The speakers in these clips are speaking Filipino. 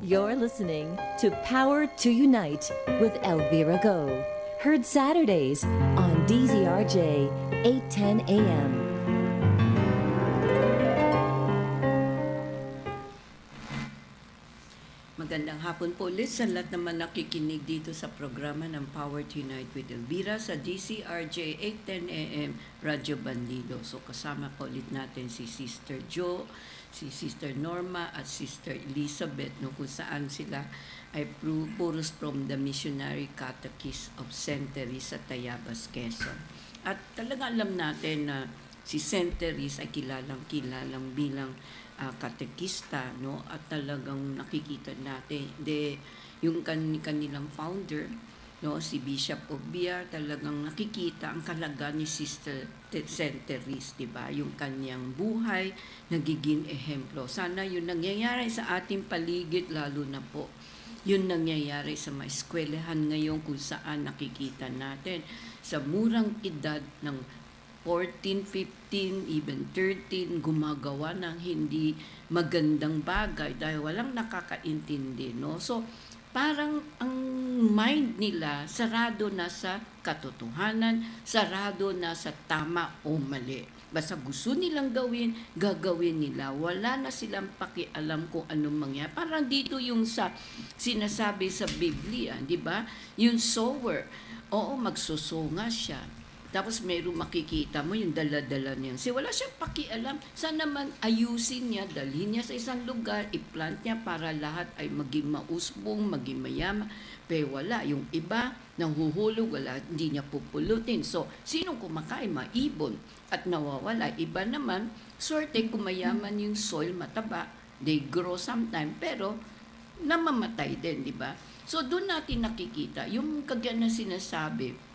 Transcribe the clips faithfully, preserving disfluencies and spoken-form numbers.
You're listening to Power to Unite with Elvira Go. Heard Saturdays on D Z R J, eight ten a m Magandang hapon po ulit sa lahat naman nakikinig dito sa programa ng Power to Unite with Elvira sa D C R J eight ten a m Radyo Bandido. So kasama po ulit natin si Sister Jo, si Sister Norma at Sister Elizabeth, no, kung saan sila ay puros from the Missionary Catechist of Saint Teresa, Tayabas, Quezon. At talaga alam natin na si Saint Teresa ay kilalang kilalang bilang uh, katekista, no, at talagang nakikita natin de yung kan kanilang founder, no, si Bishop Obia, talagang nakikita ang kalaga ni Sister Saint Teresa, di ba? Yung kanyang buhay nagiging ehemplo. Sana yun nangyayari sa ating paligid, lalo na po yun nangyayari sa mga eskwelahan ngayon kung saan nakikita natin sa murang edad ng fourteen, fifteen, even thirteen, gumagawa ng hindi magandang bagay dahil walang nakakaintindi, no? So, parang ang mind nila sarado na sa katotohanan, sarado na sa tama o mali. Basta gusto nilang gawin, gagawin nila. Wala na silang pakialam kung anong mangyari. Parang dito yung sa sinasabi sa Biblia, di ba? Yung sower, oo, magsusunga siya. Tapos mayroong makikita mo yung dala-dala niya. Kasi wala siyang pakialam. Saan naman ayusin niya, dalhin niya sa isang lugar, i-plant niya para lahat ay maging mausbong, maging mayaman. Pero wala. Yung iba, nahuhulog, wala, hindi niya pupulutin. So, sinong kumakain? Maibon. At nawawala. Iba naman, swerte kung mayaman yung soil, mataba. They grow sometime, pero namamatay din, di ba? So, doon natin nakikita, yung kagaya na sinasabi,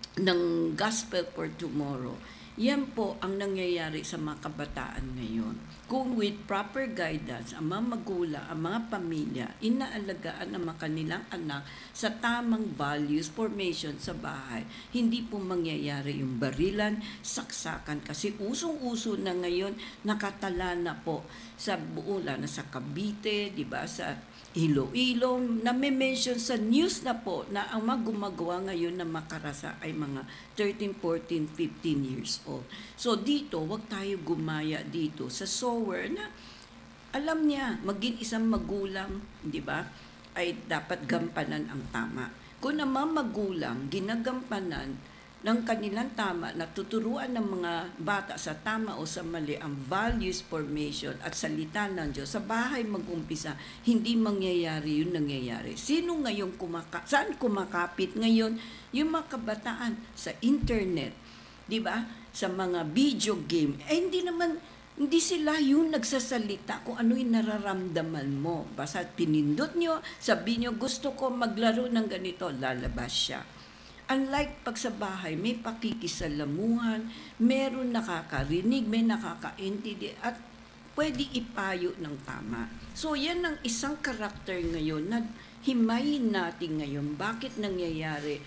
ng Gospel for Tomorrow, yan po ang nangyayari sa mga kabataan ngayon. Kung with proper guidance, ang mga magulang, ang mga pamilya, inaalagaan ang mga kanilang anak sa tamang values formation sa bahay, hindi po mangyayari yung barilan, saksakan. Kasi usong-uso na ngayon, nakatala na po sa buo, na sa Cavite, di ba, sa Iloilo, na may mention sa news na po na ang mga gumagawa ngayon na makarasa ay mga thirteen, fourteen, fifteen years old. So dito, wag tayo gumaya dito sa sower na alam niya, maging isang magulang, di ba, ay dapat gampanan ang tama. Kung naman magulang, ginagampanan ng kanilang tama, natuturuan ng mga bata sa tama o sa mali ang values formation at salita ng Diyos, sa bahay mag-umpisa, hindi mangyayari yun nangyayari. Sino ngayon kumaka saan kumakapit ngayon? Yung mga kabataan sa internet, di ba? Sa mga video game. Eh hindi naman, hindi sila yung nagsasalita kung ano yung nararamdaman mo. Basta pinindot nyo, sabi nyo, gusto ko maglaro ng ganito, lalabas siya. Unlike pag sa bahay, may pakikisalamuhan, meron nakakarinig, may nakakaintindi, at pwede ipayo ng tama. So, yan ang isang karakter ngayon na himayin natin ngayon. Bakit nangyayari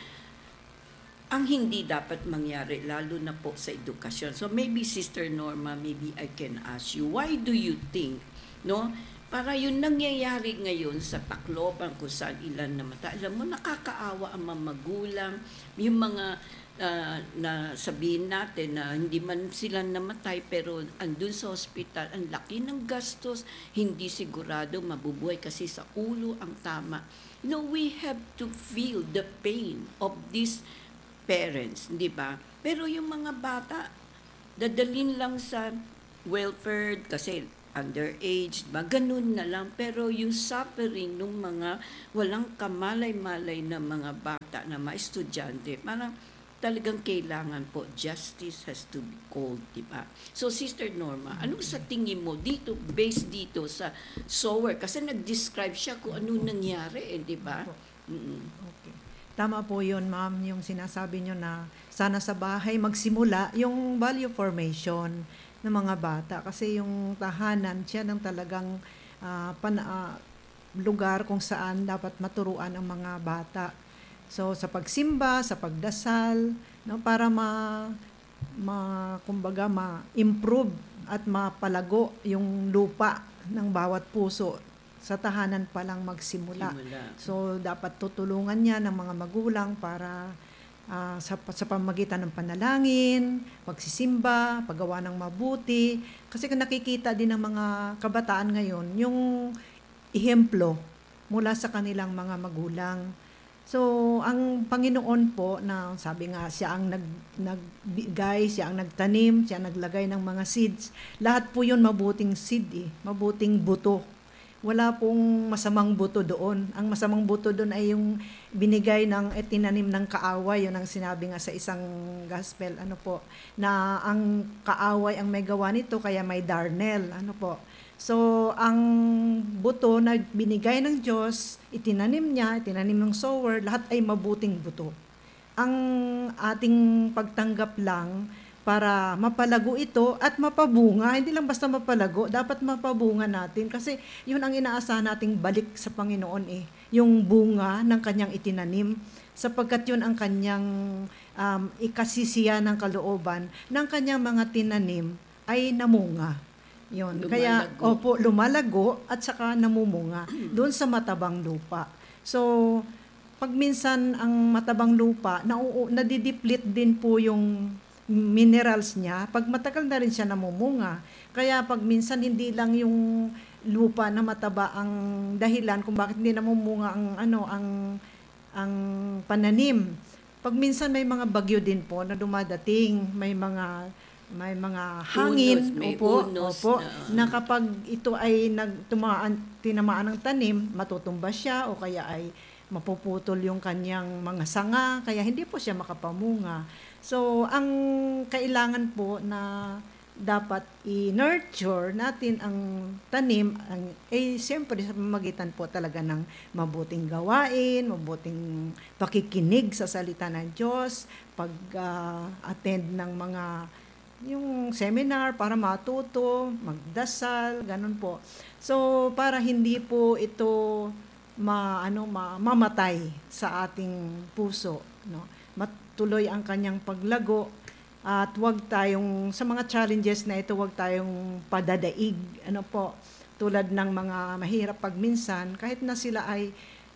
ang hindi dapat mangyari, lalo na po sa edukasyon. So, maybe Sister Norma, maybe I can ask you, why do you think, no, para yun nangyayari ngayon sa Tacloban kung saan ilan namatay. Alam mo, nakakaawa ang mga magulang, yung mga uh, na sabihin natin na hindi man sila namatay pero andun sa ospital, ang laki ng gastos, hindi sigurado mabubuhay kasi sa ulo ang tama. You know, we have to feel the pain of these parents, di ba? Pero yung mga bata, dadalhin lang sa welfare kasi underage, ba, ganun na lang. Pero yung suffering ng mga walang kamalay-malay na mga bata na mga estudyante, parang talagang kailangan po, justice has to be called, di ba? So, Sister Norma, anong sa tingin mo dito, based dito sa sower? Kasi nag-describe siya kung anong nangyari, eh, di ba? Mm-hmm. Okay. Tama po yun, ma'am, yung sinasabi nyo na sana sa bahay magsimula yung value formation ng mga bata. Kasi yung tahanan, siya ng talagang uh, pan, uh, lugar kung saan dapat maturuan ang mga bata. So, sa pagsimba, sa pagdasal, no, para ma, ma, kumbaga, ma-improve at mapalago yung lupa ng bawat puso sa tahanan pa lang magsimula. Simula. So, dapat tutulungan niya ng mga magulang para ah, sa, sa pamagitan ng panalangin, pagsisimba, paggawa ng mabuti. Kasi kung nakikita din ng mga kabataan ngayon, yung ihemplo mula sa kanilang mga magulang. So, ang Panginoon po, na sabi nga, siya ang nag, nagbigay, siya ang nagtanim, siya ang naglagay ng mga seeds. Lahat po yun mabuting seed eh, mabuting buto. Wala pong masamang buto doon. Ang masamang buto doon ay yung binigay ng etinanim ng kaaway. Yun ang sinabi nga sa isang gospel, ano po, na ang kaaway ang may gawa nito, kaya may darnel, ano po. So, ang buto na binigay ng Diyos, itinanim niya, itinanim ng sower, lahat ay mabuting buto. Ang ating pagtanggap lang para mapalago ito at mapabunga, hindi lang basta mapalago, dapat mapabunga natin kasi yun ang inaasahan nating balik sa Panginoon eh, yung bunga ng kanyang itinanim, sapagkat yun ang kanyang um, ikasisiya ng kalooban ng kanyang mga tinanim ay namunga. Yun. Kaya, Lumalago. opo, lumalago at saka namumunga doon sa matabang lupa. So, pag minsan ang matabang lupa, na, nadideplete din po yung minerals niya, pag matagal na rin siya namumunga. Kaya pag minsan hindi lang yung lupa na mataba ang dahilan kung bakit hindi namumunga ang ano ang ang pananim. Pag minsan may mga bagyo din po na dumadating, may mga may mga hangin, Unos, may opo, unos opo, na- na kapag ito ay nagtumaan, tinamaan ng tanim, matutumba siya o kaya ay mapuputol yung kanyang mga sanga, kaya hindi po siya makapamunga. So, ang kailangan po na dapat i-nurture natin ang tanim, ang, eh, siyempre sa pamamagitan po talaga ng mabuting gawain, mabuting pakikinig sa salita ng Diyos, pag-attend ng mga yung seminar para matuto, magdasal, ganun po. So, para hindi po ito ma, ano, ma, mamatay sa ating puso, no? Matuloy ang kanyang paglago at wag tayong, sa mga challenges na ito, wag tayong padadaig, ano po, tulad ng mga mahirap pagminsan, kahit na sila ay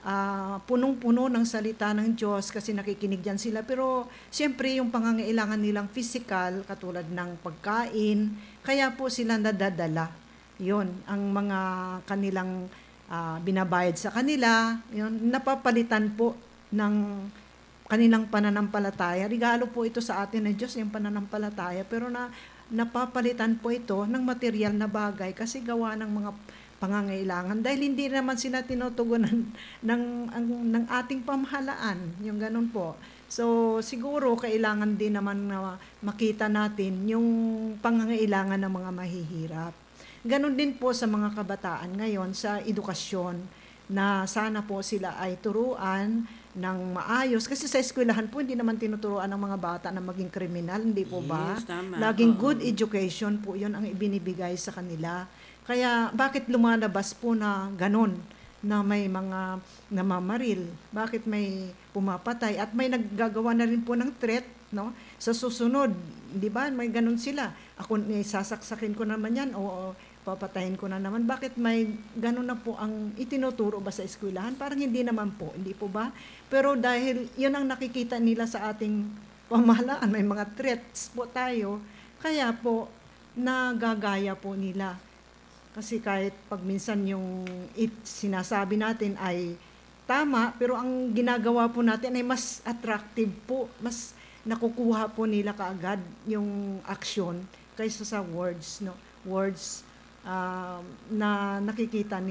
ah, punong-puno ng salita ng Diyos kasi nakikinig dyan sila. Pero siyempre yung pangangailangan nilang physical, katulad ng pagkain, kaya po sila nadadala. Yun, ang mga kanilang ah, binabayad sa kanila, yun, napapalitan po ng kanilang pananampalataya. Regalo po ito sa atin ng Diyos, yung pananampalataya. Pero na, napapalitan po ito ng material na bagay kasi gawa ng mga pangangailangan dahil hindi naman sila tinutugunan ng, ng, ng ating pamahalaan, yung ganun po. So, siguro kailangan din naman na makita natin yung pangangailangan ng mga mahihirap. Ganun din po sa mga kabataan ngayon sa edukasyon na sana po sila ay turuan ng maayos. Kasi sa eskwelahan po, hindi naman tinuturuan ng mga bata na maging kriminal, hindi po ba? Yes, tama. Laging Oo. good education po, yun ang ibinibigay sa kanila. Kaya bakit lumalabas po na ganon, na may mga namamaril? Bakit may pumapatay? At may naggagawa na rin po ng threat, no? Sa susunod, di ba? May ganon sila. Ako, eh, sasaksakin ko naman yan o papatayin ko na naman. Bakit may ganon na po ang itinuturo ba sa eskwelahan? Parang hindi naman po, hindi po ba? Pero dahil yun ang nakikita nila sa ating pamahalaan, may mga threats po tayo, kaya po nagagaya po nila. Kasi kahit pag minsan yung it, sinasabi natin ay tama, pero ang ginagawa po natin ay mas attractive po, mas nakukuha po nila kaagad yung action kaysa sa words, no? Words um, na nakikita